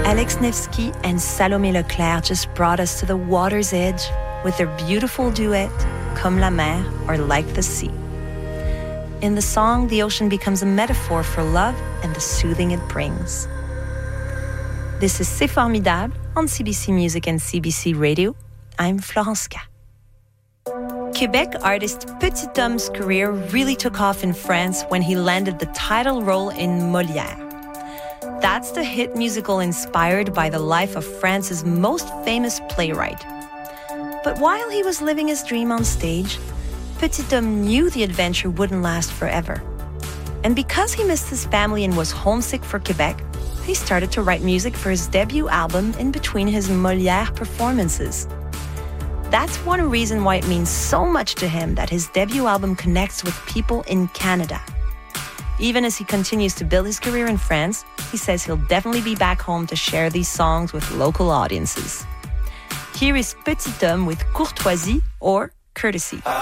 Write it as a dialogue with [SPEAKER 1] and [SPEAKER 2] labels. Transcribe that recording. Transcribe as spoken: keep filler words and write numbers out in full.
[SPEAKER 1] Alex Nevsky and Salomé Leclerc just brought us to the water's edge with their beautiful duet, Comme la mer, or Like the Sea. In the song, the ocean becomes a metaphor for love and the soothing it brings. This is C'est Formidable on C B C Music and C B C Radio. I'm Florence K. Quebec artist Petit Homme's career really took off in France when he landed the title role in Molière. That's the hit musical inspired by the life of France's most famous playwright. But while he was living his dream on stage, Petit Homme knew the adventure wouldn't last forever. And because he missed his family and was homesick for Quebec, he started to write music for his debut album in between his Molière performances. That's one reason why it means so much to him that his debut album connects with people in Canada. Even as he continues to build his career in France, he says he'll definitely be back home to share these songs with local audiences. Here is Petit Homme with Courtoisie or Courtesy.